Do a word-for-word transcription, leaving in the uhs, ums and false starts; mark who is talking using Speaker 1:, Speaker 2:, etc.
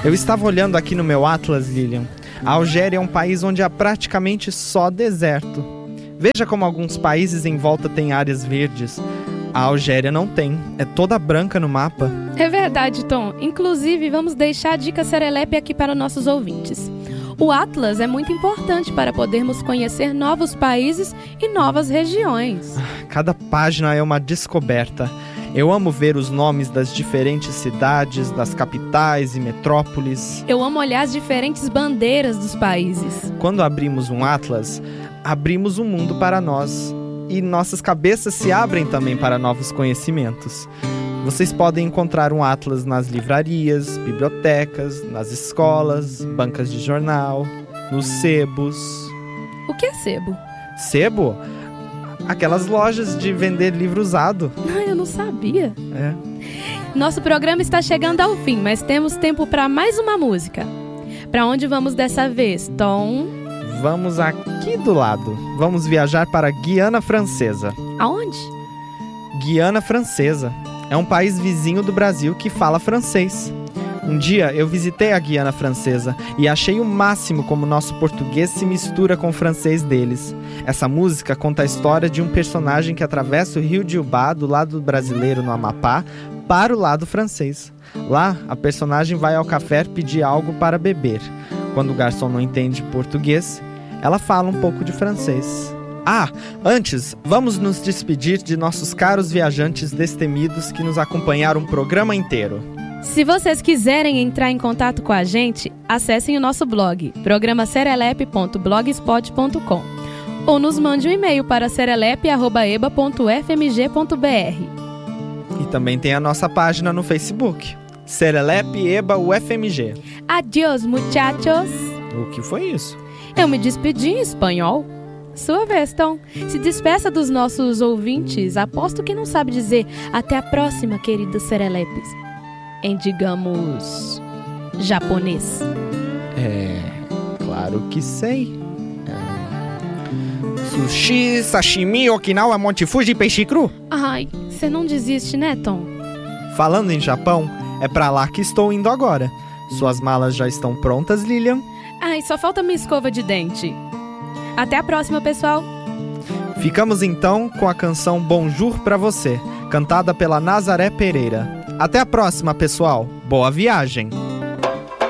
Speaker 1: Eu estava olhando aqui no meu Atlas, Lilian. A Algéria é um país onde há praticamente só deserto. Veja como alguns países em volta têm áreas verdes. A Algéria não tem, é toda branca no mapa.
Speaker 2: É verdade, Tom. Inclusive, vamos deixar a dica serelepe aqui para nossos ouvintes. O Atlas é muito importante para podermos conhecer novos países e novas regiões.
Speaker 1: Cada página é uma descoberta. Eu amo ver os nomes das diferentes cidades, das capitais e metrópoles.
Speaker 2: Eu amo olhar as diferentes bandeiras dos países.
Speaker 1: Quando abrimos um Atlas, abrimos um mundo para nós. E nossas cabeças se abrem também para novos conhecimentos. Vocês podem encontrar um Atlas nas livrarias, bibliotecas, nas escolas, bancas de jornal, nos sebos.
Speaker 2: O que é sebo?
Speaker 1: Sebo? Aquelas lojas de vender livro usado.
Speaker 2: Ah, eu não sabia.
Speaker 1: É.
Speaker 2: Nosso programa está chegando ao fim, mas temos tempo para mais uma música. Para onde vamos dessa vez, Tom?
Speaker 1: Vamos aqui do lado. Vamos viajar para Guiana Francesa.
Speaker 2: Aonde?
Speaker 1: Guiana Francesa. É um país vizinho do Brasil que fala francês. Um dia eu visitei a Guiana Francesa e achei o máximo como nosso português se mistura com o francês deles. Essa música conta a história de um personagem que atravessa o rio de Ubá do lado brasileiro no Amapá para o lado francês. Lá, a personagem vai ao café pedir algo para beber. Quando o garçom não entende português, ela fala um pouco de francês. Ah, antes, vamos nos despedir de nossos caros viajantes destemidos que nos acompanharam o programa inteiro.
Speaker 2: Se vocês quiserem entrar em contato com a gente, acessem o nosso blog, programa serelepe ponto blogspot ponto com, ou nos mande um e-mail para serelepe arroba eba ponto f m g ponto b r.
Speaker 1: E também tem a nossa página no Facebook, Serelepe Eba U F M G.
Speaker 2: Adiós, muchachos!
Speaker 1: O que foi isso?
Speaker 2: Eu me despedi em espanhol. Sua vez, Tom. Se despeça dos nossos ouvintes. Aposto que não sabe dizer até a próxima, queridos serelepes. Em, digamos, japonês.
Speaker 1: É, claro que sei. É... Sushi, sashimi, Okinawa, Monte Fuji, peixe cru.
Speaker 2: Ai, você não desiste, né, Tom?
Speaker 1: Falando em Japão, é pra lá que estou indo agora. Suas malas já estão prontas, Lilian?
Speaker 2: Ai, só falta minha escova de dente. Até a próxima, pessoal.
Speaker 1: Ficamos então com a canção Bonjour pra você, cantada pela Nazaré Pereira. Até a próxima, pessoal. Boa viagem!